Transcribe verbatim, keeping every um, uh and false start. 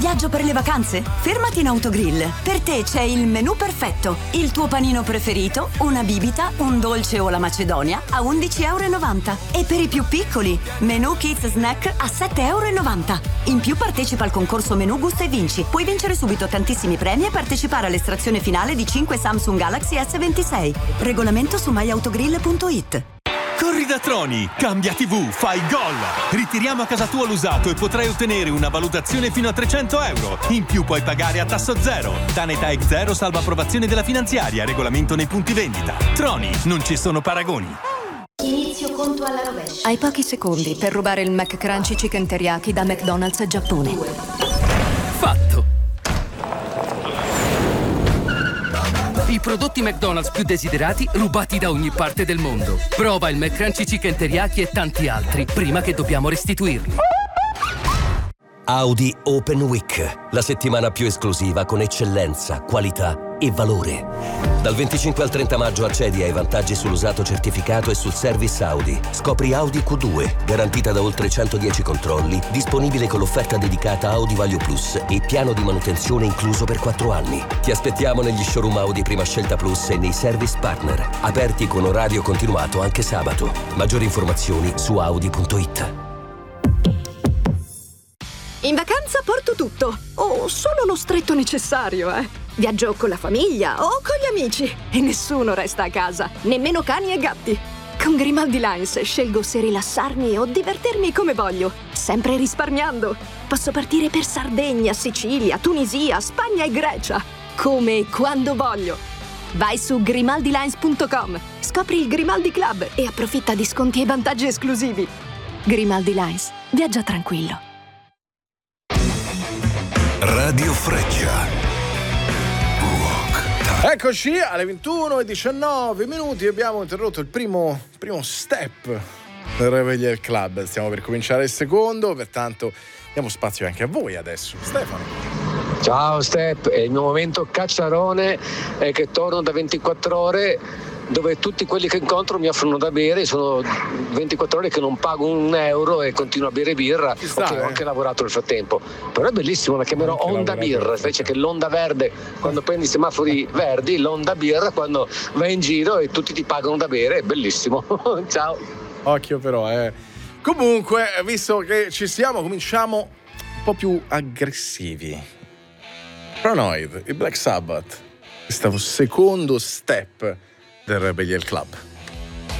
viaggio per le vacanze? Fermati in Autogrill. Per te c'è il menù perfetto. Il tuo panino preferito, una bibita, un dolce o la macedonia a undici e novanta euro. E per i più piccoli, menù Kids Snack a sette e novanta euro. In più partecipa al concorso Menù Gusta e Vinci. Puoi vincere subito tantissimi premi e partecipare all'estrazione finale di cinque Samsung Galaxy S ventisei. Regolamento su my autogrill punto it. Corri da Troni, cambia tivù, fai gol! Ritiriamo a casa tua l'usato e potrai ottenere una valutazione fino a trecento euro. In più puoi pagare a tasso zero. Danetec zero salva approvazione della finanziaria, regolamento nei punti vendita. Troni, non ci sono paragoni. Inizio conto alla rovescia. Hai pochi secondi per rubare il McCrunchy Chicken Teriyaki da McDonald's Giappone. Fatto! I prodotti McDonald's più desiderati rubati da ogni parte del mondo. Prova il McCrunchy Chicken Teriyaki e tanti altri prima che dobbiamo restituirli. Audi Open Week, la settimana più esclusiva con eccellenza, qualità e valore. Dal venticinque al trenta maggio accedi ai vantaggi sull'usato certificato e sul service Audi. Scopri Audi Q due, garantita da oltre centodieci controlli, disponibile con l'offerta dedicata Audi Value Plus e piano di manutenzione incluso per quattro anni. Ti aspettiamo negli showroom Audi Prima Scelta Plus e nei service partner, aperti con orario continuato anche sabato. Maggiori informazioni su audi punto it. In vacanza porto tutto, o solo lo stretto necessario, eh. Viaggio con la famiglia o con gli amici e nessuno resta a casa, nemmeno cani e gatti. Con Grimaldi Lines scelgo se rilassarmi o divertirmi come voglio, sempre risparmiando. Posso partire per Sardegna, Sicilia, Tunisia, Spagna e Grecia, come e quando voglio. Vai su grimaldi lines punto com, scopri il Grimaldi Club e approfitta di sconti e vantaggi esclusivi. Grimaldi Lines, viaggia tranquillo. Radio Freccia. Eccoci alle ventuno e diciannove minuti. Abbiamo interrotto il primo, primo step del Rebel Club. Stiamo per cominciare il secondo, pertanto diamo spazio anche a voi adesso. Stefano. Ciao Step, è il mio momento cacciarone, eh, che torno da ventiquattro ore, dove tutti quelli che incontro mi offrono da bere. Sono ventiquattro ore che non pago un euro e continuo a bere birra. Sta, ok, eh. ho anche lavorato nel frattempo, però è bellissimo, la chiamerò Anche Onda lavorato. Birra, invece che l'onda verde quando prendi i semafori verdi, l'Onda Birra quando vai in giro e tutti ti pagano da bere, è bellissimo. Ciao. Occhio però, eh. Comunque, visto che ci siamo, cominciamo un po' più aggressivi. Paranoid, il Black Sabbath, questo secondo step del Rebel Club.